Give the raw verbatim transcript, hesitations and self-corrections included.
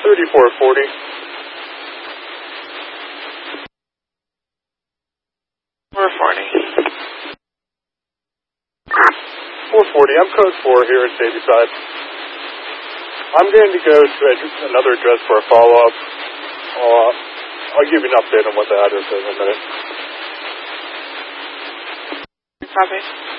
thirty-four forty. four forty. four forty, I'm code four here at Babyside. I'm going to go to another address for a follow-up. Uh, I'll give you an update on what the address is in a minute. Copy.